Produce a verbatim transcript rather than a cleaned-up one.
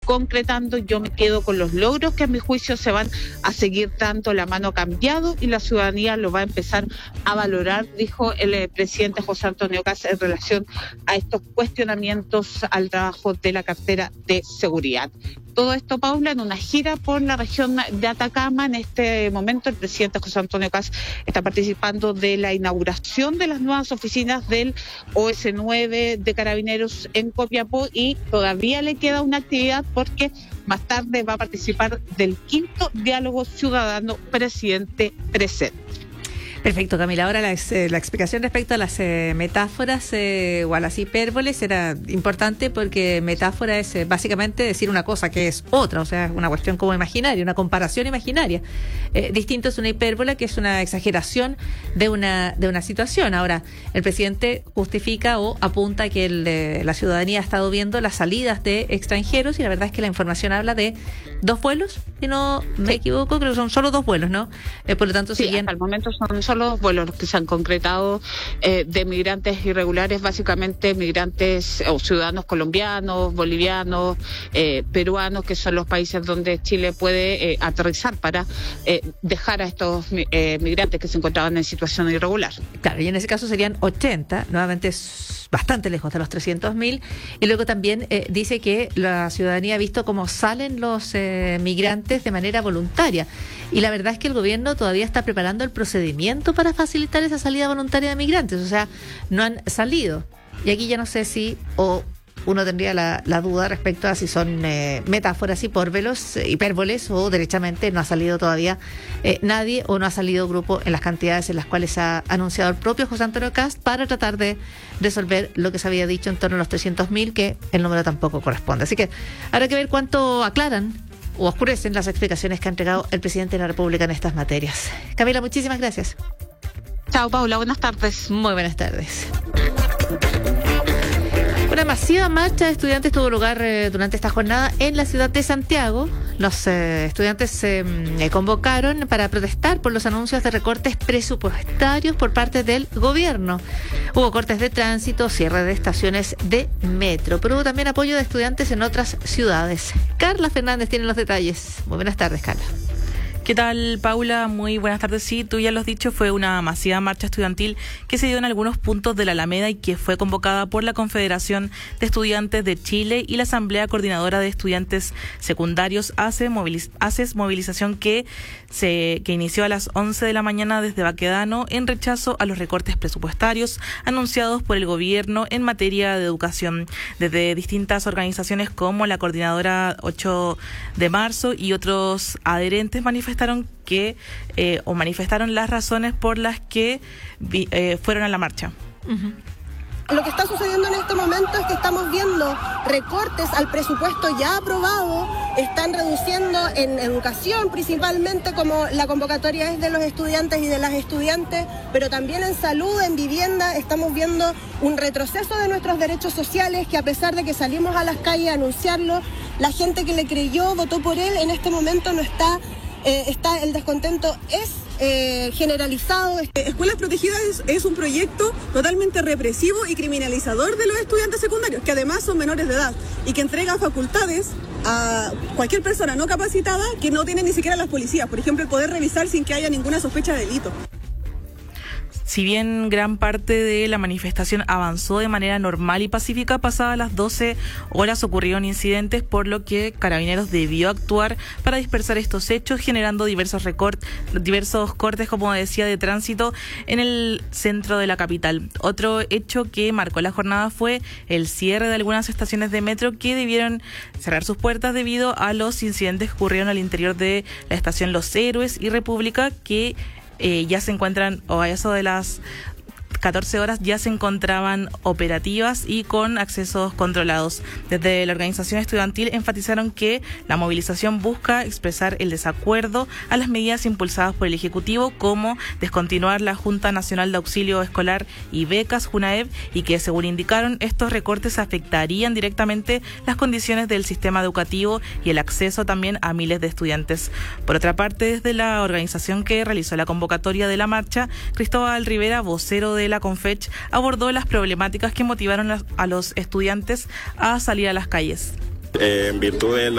concretando. Yo me quedo con los logros que a mi juicio se van a seguir dando. La mano ha cambiado y la ciudadanía lo va a empezar a valorar, dijo el eh, presidente José Antonio Kast en relación a estos cuestionamientos al trabajo de la cartera de seguridad. Todo esto, Paula, en una gira por la región de Atacama. En este momento el presidente José Antonio Kast está participando de la inauguración de las nuevas oficinas del O S nueve de Carabineros en Copiapó y todavía le queda una actividad porque más tarde va a participar del quinto diálogo ciudadano presidente presente. Perfecto, Camila. Ahora la, eh, la explicación respecto a las eh, metáforas eh, o a las hipérboles era importante porque metáfora es eh, básicamente decir una cosa que es otra, o sea, una cuestión como imaginaria, una comparación imaginaria. Eh, distinto es una hipérbola, que es una exageración de una de una situación. Ahora, el presidente justifica o apunta que el, eh, la ciudadanía ha estado viendo las salidas de extranjeros y la verdad es que la información habla de dos vuelos, si no me sí. equivoco, creo que son solo dos vuelos, ¿no? Eh, por lo tanto, sí, si bien... hasta el momento son solo dos vuelos los que se han concretado eh, de migrantes irregulares, básicamente migrantes o ciudadanos colombianos, bolivianos, eh, peruanos, que son los países donde Chile puede eh, aterrizar para eh, dejar a estos eh, migrantes que se encontraban en situación irregular. Claro, y en ese caso serían ochenta, nuevamente es bastante lejos de los trescientos mil, y luego también eh, dice que la ciudadanía ha visto cómo salen los eh, migrantes de manera voluntaria, y la verdad es que el gobierno todavía está preparando el procedimiento para facilitar esa salida voluntaria de migrantes, o sea, no han salido, y aquí ya no sé si o uno tendría la, la duda respecto a si son eh, metáforas, hipérboles, hipérboles o derechamente no ha salido todavía eh, nadie o no ha salido grupo en las cantidades en las cuales ha anunciado el propio José Antonio Kast para tratar de resolver lo que se había dicho en torno a los trescientos mil, que el número tampoco corresponde. Así que habrá que ver cuánto aclaran o oscurecen las explicaciones que ha entregado el presidente de la República en estas materias. Camila, muchísimas gracias. Chao, Paula, buenas tardes. Muy buenas tardes. Una masiva marcha de estudiantes tuvo lugar eh, durante esta jornada en la ciudad de Santiago. Los eh, estudiantes se eh, convocaron para protestar por los anuncios de recortes presupuestarios por parte del gobierno. Hubo cortes de tránsito, cierre de estaciones de metro, pero hubo también apoyo de estudiantes en otras ciudades. Carla Fernández tiene los detalles. Muy buenas tardes, Carla. ¿Qué tal, Paula? Muy buenas tardes. Sí, tú ya lo has dicho, fue una masiva marcha estudiantil que se dio en algunos puntos de la Alameda y que fue convocada por la Confederación de Estudiantes de Chile y la Asamblea Coordinadora de Estudiantes Secundarios ACES, moviliz- ACES movilización que se que inició a las once de la mañana desde Baquedano en rechazo a los recortes presupuestarios anunciados por el gobierno en materia de educación. Desde distintas organizaciones como la Coordinadora ocho de marzo y otros adherentes manifestaron que eh, o manifestaron las razones por las que vi, eh, fueron a la marcha. Uh-huh. Lo que está sucediendo en este momento es que estamos viendo recortes al presupuesto ya aprobado, están reduciendo en educación principalmente, como la convocatoria es de los estudiantes y de las estudiantes, pero también en salud, en vivienda, estamos viendo un retroceso de nuestros derechos sociales que a pesar de que salimos a las calles a anunciarlo, la gente que le creyó, votó por él, en este momento no está... Eh, está el descontento es eh, generalizado. Escuelas Protegidas es, es un proyecto totalmente represivo y criminalizador de los estudiantes secundarios, que además son menores de edad y que entrega facultades a cualquier persona no capacitada que no tiene ni siquiera las policías, por ejemplo, el poder revisar sin que haya ninguna sospecha de delito. Si bien gran parte de la manifestación avanzó de manera normal y pacífica, pasadas las doce horas ocurrieron incidentes, por lo que Carabineros debió actuar para dispersar estos hechos, generando diversos recort, diversos cortes, como decía, de tránsito en el centro de la capital. Otro hecho que marcó la jornada fue el cierre de algunas estaciones de metro que debieron cerrar sus puertas debido a los incidentes que ocurrieron al interior de la estación Los Héroes y República, que Eh, ya se encuentran, o a eso de las catorce horas ya se encontraban operativas y con accesos controlados. Desde la organización estudiantil enfatizaron que la movilización busca expresar el desacuerdo a las medidas impulsadas por el Ejecutivo, como descontinuar la Junta Nacional de Auxilio Escolar y Becas, JUNAEB, y que, según indicaron, estos recortes afectarían directamente las condiciones del sistema educativo y el acceso también a miles de estudiantes. Por otra parte, desde la organización que realizó la convocatoria de la marcha, Cristóbal Rivera, vocero de la Confech, abordó las problemáticas que motivaron a los estudiantes a salir a las calles. Eh, en virtud de